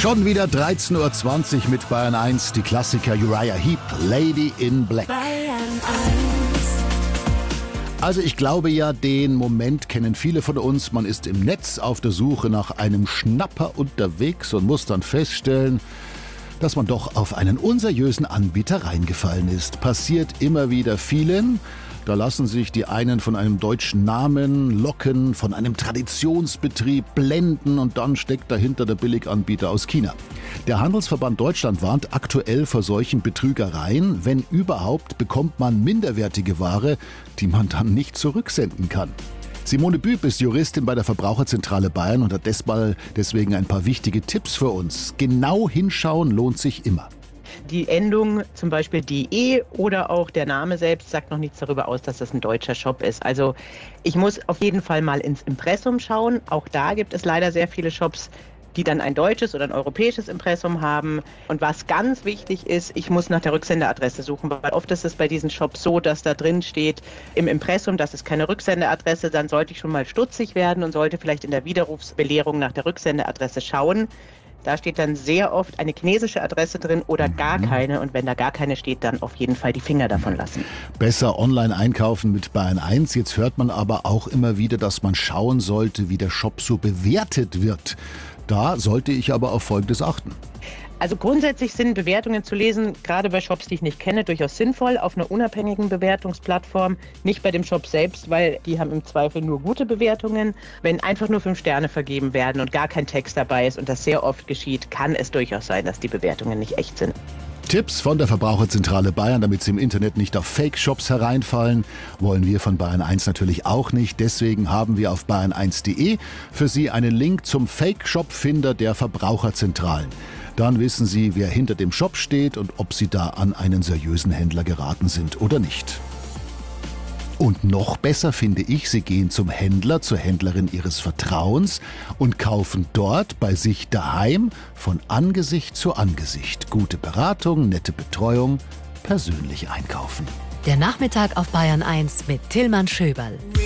Schon wieder 13:20 Uhr mit Bayern 1, die Klassiker Uriah Heep, Lady in Black. Also ich glaube ja, den Moment kennen viele von uns. Man ist im Netz auf der Suche nach einem Schnapper unterwegs und muss dann feststellen, dass man doch auf einen unseriösen Anbieter reingefallen ist. Passiert immer wieder vielen. Da lassen sich die einen von einem deutschen Namen locken, von einem Traditionsbetrieb blenden und dann steckt dahinter der Billiganbieter aus China. Der Handelsverband Deutschland warnt aktuell vor solchen Betrügereien. Wenn überhaupt, bekommt man minderwertige Ware, die man dann nicht zurücksenden kann. Simone Büb ist Juristin bei der Verbraucherzentrale Bayern und hat deswegen ein paar wichtige Tipps für uns. Genau hinschauen lohnt sich immer. Die Endung, zum Beispiel .de oder auch der Name selbst, sagt noch nichts darüber aus, dass das ein deutscher Shop ist. Also ich muss auf jeden Fall mal ins Impressum schauen. Auch da gibt es leider sehr viele Shops, die dann ein deutsches oder ein europäisches Impressum haben. Und was ganz wichtig ist, ich muss nach der Rücksendeadresse suchen, weil oft ist es bei diesen Shops so, dass da drin steht im Impressum, das ist keine Rücksendeadresse, dann sollte ich schon mal stutzig werden und sollte vielleicht in der Widerrufsbelehrung nach der Rücksendeadresse schauen. Da steht dann sehr oft eine chinesische Adresse drin oder gar keine. Und wenn da gar keine steht, dann auf jeden Fall die Finger davon lassen. Besser online einkaufen mit Bayern 1. Jetzt hört man aber auch immer wieder, dass man schauen sollte, wie der Shop so bewertet wird. Da sollte ich aber auf Folgendes achten. Also grundsätzlich sind Bewertungen zu lesen, gerade bei Shops, die ich nicht kenne, durchaus sinnvoll, auf einer unabhängigen Bewertungsplattform, nicht bei dem Shop selbst, weil die haben im Zweifel nur gute Bewertungen. Wenn einfach nur 5 Sterne vergeben werden und gar kein Text dabei ist und das sehr oft geschieht, kann es durchaus sein, dass die Bewertungen nicht echt sind. Tipps von der Verbraucherzentrale Bayern, damit Sie im Internet nicht auf Fake-Shops hereinfallen, wollen wir von Bayern 1 natürlich auch nicht. Deswegen haben wir auf bayern1.de für Sie einen Link zum Fake-Shop-Finder der Verbraucherzentralen. Dann wissen Sie, wer hinter dem Shop steht und ob Sie da an einen seriösen Händler geraten sind oder nicht. Und noch besser finde ich, Sie gehen zum Händler, zur Händlerin Ihres Vertrauens und kaufen dort bei sich daheim von Angesicht zu Angesicht. Gute Beratung, nette Betreuung, persönlich einkaufen. Der Nachmittag auf Bayern 1 mit Tillmann Schöberl.